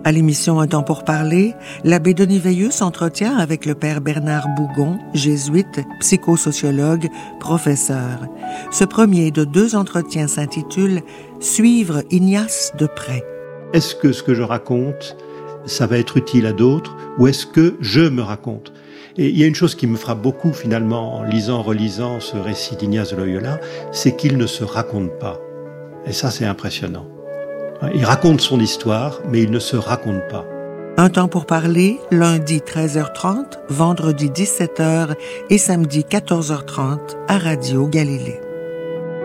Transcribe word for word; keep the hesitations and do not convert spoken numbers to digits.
À l'émission Un temps pour parler, l'abbé Denis Veilleux s'entretient avec le père Bernard Bougon, jésuite, psychosociologue, professeur. Ce premier de deux entretiens s'intitule « Suivre Ignace de près ». Est-ce que ce que je raconte, ça va être utile à d'autres, ou est-ce que je me raconte ? Et il y a une chose qui me frappe beaucoup finalement en lisant, relisant ce récit d'Ignace de Loyola, c'est qu'il ne se raconte pas. Et ça, c'est impressionnant. Il raconte son histoire, mais il ne se raconte pas. Un temps pour parler, lundi treize heures trente, vendredi dix-sept heures et samedi quatorze heures trente à Radio Galilée.